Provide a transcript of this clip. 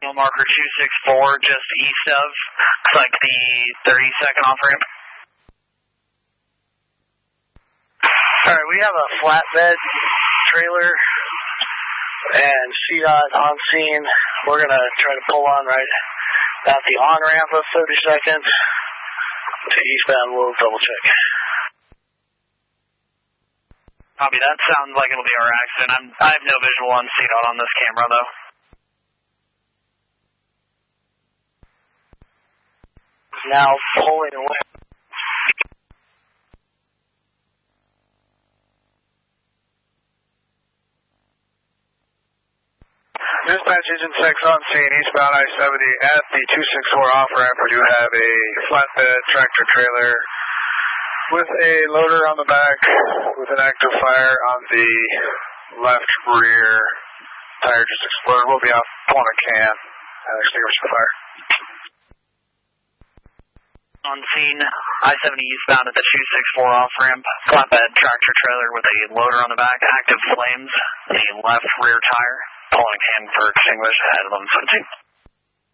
Marker 264, just east of, looks like the 32nd off-ramp. Alright, we have a flatbed trailer and CDOT on scene. We're going to try to pull on right at the on-ramp of 32nd to eastbound. We'll double check. Copy, that sounds like it'll be our accident. I have no visual on CDOT on this camera, though. Now pulling away. Dispatch Agent 6 on scene, eastbound I-70 at the 264 off-ramp where you have a flatbed tractor trailer with a loader on the back with an active fire on the left rear. Tire just exploded. We'll be out pulling a can and extinguish the fire. On scene, I-70 eastbound at the 264 off-ramp, flatbed tractor trailer with a loader on the back, active flames, the left rear tire, pulling a can for extinguish ahead of them 17.